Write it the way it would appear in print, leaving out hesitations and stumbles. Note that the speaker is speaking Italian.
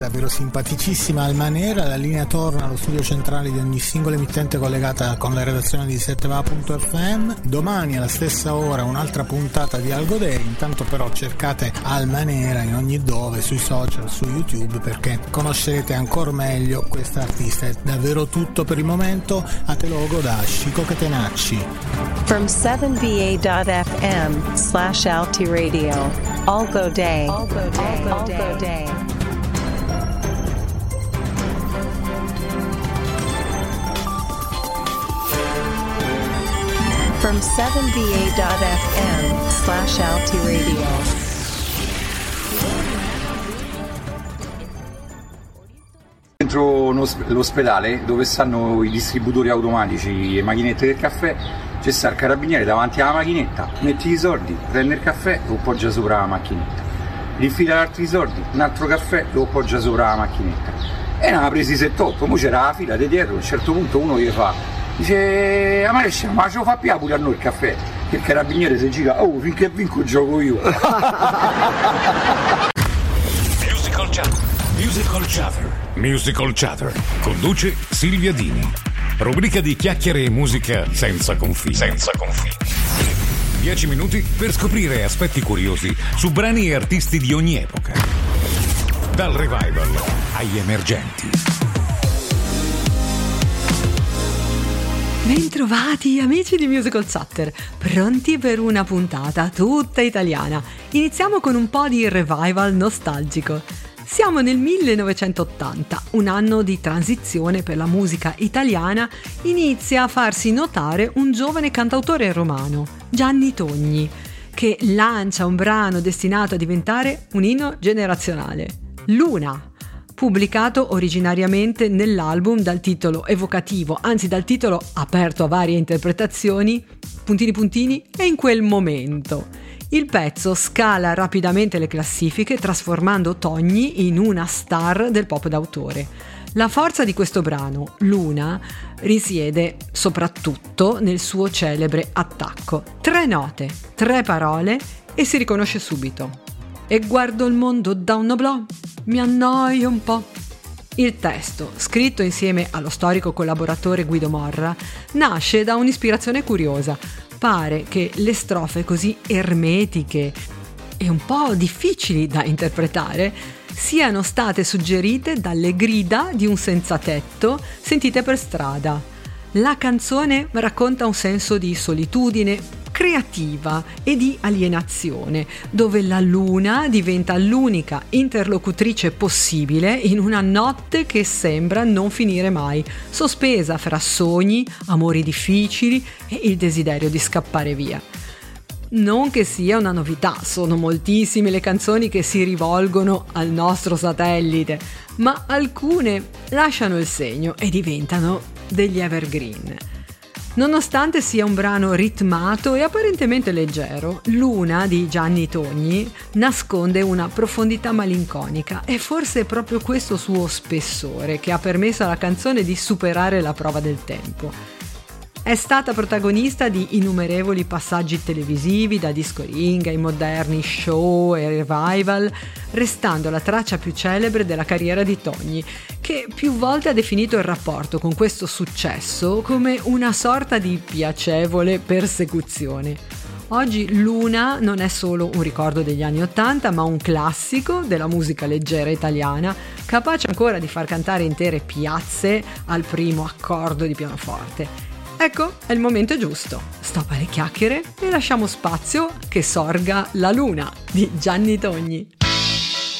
Davvero simpaticissima Almanera, la linea torna allo studio centrale di ogni singola emittente collegata con la redazione di 7va.fm. Domani alla stessa ora un'altra puntata di Algo Day, intanto però cercate Almanera in ogni dove, sui social, su YouTube, perché conoscerete ancora meglio questa artista. È davvero tutto per il momento, a te logo da Chico Catenacci. From 7va.fm/Alti Radio, Algo Day. Algo Day. Algo Day. From 7va.fm/Alti Radio. Dentro l'ospedale dove stanno i distributori automatici e macchinette del caffè c'è sta il carabiniere davanti alla macchinetta, metti i soldi, prende il caffè, lo poggia sopra la macchinetta, rifila altri soldi, un altro caffè, lo poggia sopra la macchinetta e ne aveva presi 7-8, mo c'era la fila di dietro, a un certo punto uno gli fa, dice, a marescia, ma ce lo fa più pure a noi il caffè? Che il carabiniere si gira, oh, finché vinco gioco io. Musical Chatter. Conduce Silvia Dini. Rubrica di chiacchiere e musica senza confini. 10 minuti per scoprire aspetti curiosi su brani e artisti di ogni epoca. Dal revival agli emergenti. Bentrovati amici di Musical Chatter, pronti per una puntata tutta italiana. Iniziamo con un po' di revival nostalgico. Siamo nel 1980, un anno di transizione per la musica italiana. Inizia a farsi notare un giovane cantautore romano, Gianni Togni, che lancia un brano destinato a diventare un inno generazionale, Luna, pubblicato originariamente nell'album dal titolo evocativo, anzi dal titolo aperto a varie interpretazioni, puntini e in quel momento. Il pezzo scala rapidamente le classifiche, trasformando Togni in una star del pop d'autore. La forza di questo brano, Luna, risiede soprattutto nel suo celebre attacco. 3 note, 3 parole e si riconosce subito. E guardo il mondo da un oblò, mi annoio un po'. Il testo, scritto insieme allo storico collaboratore Guido Morra, nasce da un'ispirazione curiosa. Pare che le strofe così ermetiche e un po' difficili da interpretare siano state suggerite dalle grida di un senzatetto sentite per strada. La canzone racconta un senso di solitudine creativa e di alienazione, dove la luna diventa l'unica interlocutrice possibile in una notte che sembra non finire mai, sospesa fra sogni, amori difficili e il desiderio di scappare via. Non che sia una novità, sono moltissime le canzoni che si rivolgono al nostro satellite, ma alcune lasciano il segno e diventano degli evergreen. Nonostante sia un brano ritmato e apparentemente leggero, Luna di Gianni Togni nasconde una profondità malinconica e forse è proprio questo suo spessore che ha permesso alla canzone di superare la prova del tempo. È stata protagonista di innumerevoli passaggi televisivi, da discoringa ai moderni show e revival, restando la traccia più celebre della carriera di Togni, che più volte ha definito il rapporto con questo successo come una sorta di piacevole persecuzione. Oggi Luna non è solo un ricordo degli anni '80, ma un classico della musica leggera italiana, capace ancora di far cantare intere piazze al primo accordo di pianoforte. Ecco, è il momento giusto. Stop alle chiacchiere e lasciamo spazio che sorga la luna di Gianni Togni.